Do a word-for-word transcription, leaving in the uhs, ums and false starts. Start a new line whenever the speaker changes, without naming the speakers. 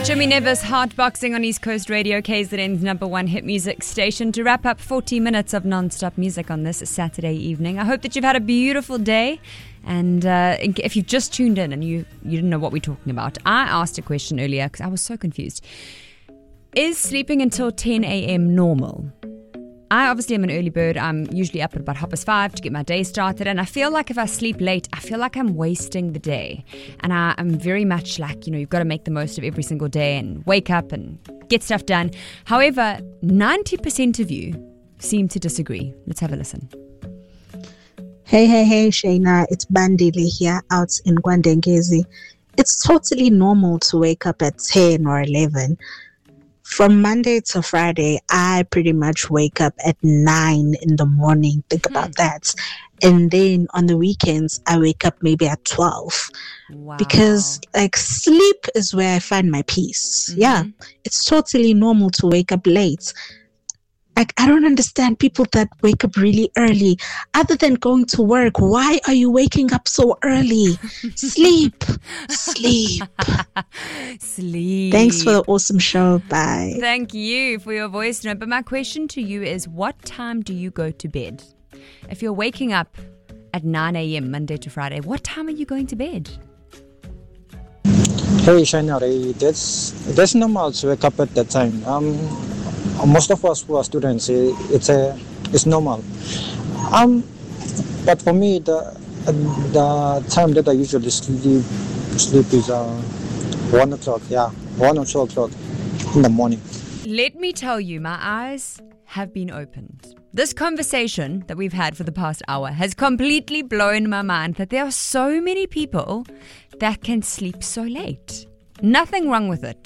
Jimmy Nevis hardboxing on East Coast Radio, K Z N's number one hit music station, to wrap up forty minutes of non-stop music on this Saturday evening. I hope that you've had a beautiful day. And uh, if you've just tuned in and you, you didn't know what we're talking about, I asked a question earlier because I was so confused. Is sleeping until ten a.m. normal? I obviously am an early bird. I'm usually up at about half past five to get my day started. And I feel like if I sleep late, I feel like I'm wasting the day. And I, I'm very much like, you know, you've got to make the most of every single day and wake up and get stuff done. However, ninety percent of you seem to disagree. Let's have a listen.
Hey, hey, hey, Shayna. It's Bandile here out in Gwandengezi. It's totally normal to wake up at ten or eleven. From Monday to Friday, I pretty much wake up at nine in the morning. Think hmm. about that. And then on the weekends, I wake up maybe at twelve. Wow. Because like sleep is where I find my peace. Mm-hmm. Yeah, it's totally normal to wake up late. Like, I don't understand people that wake up really early. Other than going to work, why are you waking up so early? Sleep. Sleep.
Sleep.
Thanks for the awesome show. Bye.
Thank you for your voice note. But my question to you is, what time do you go to bed? If you're waking up at nine a.m. Monday to Friday, what time are you going to bed?
Hey, Shana, that's, that's normal to wake up at that time. Um... Most of us who are students, it's a it's normal. Um, but for me, the the time that I usually sleep sleep is uh, one o'clock. Yeah, one or two o'clock in the morning.
Let me tell you, my eyes have been opened. This conversation that we've had for the past hour has completely blown my mind that there are so many people that can sleep so late. Nothing wrong with it.